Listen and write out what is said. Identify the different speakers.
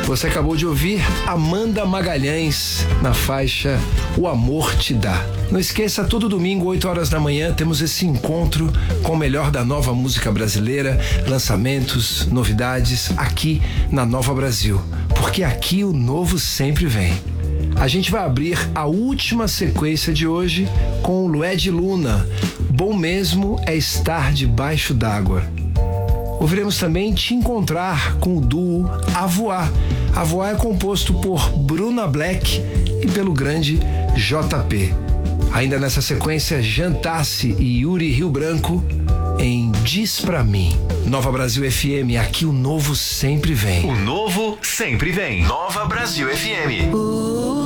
Speaker 1: Você acabou de ouvir Amanda Magalhães na faixa O Amor Te Dá. Não esqueça, todo domingo, 8 horas da manhã, temos esse encontro com o melhor da nova música brasileira, lançamentos, novidades, aqui na Nova Brasil. Porque aqui o novo sempre vem. A gente vai abrir a última sequência de hoje com o Lued Luna. Bom mesmo é estar debaixo d'água. Ouviremos também Te Encontrar com o duo A Voar. A Voar é composto por Bruna Black e pelo grande JP. Ainda nessa sequência, Jantassi e Yuri Rio Branco em Diz Pra Mim. Nova Brasil FM, aqui o novo sempre vem.
Speaker 2: O novo sempre vem. Nova Brasil FM.